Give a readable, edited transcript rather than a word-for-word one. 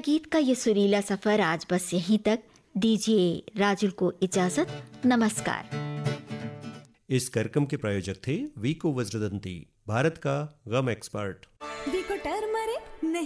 गीत का ये सुरीला सफर आज बस यहीं तक। दीजिए राजुल को इजाजत। नमस्कार। इस कार्यक्रम के प्रायोजक थे वीको वज्रदंती, भारत का गम एक्सपर्ट। वीको टर्मरिक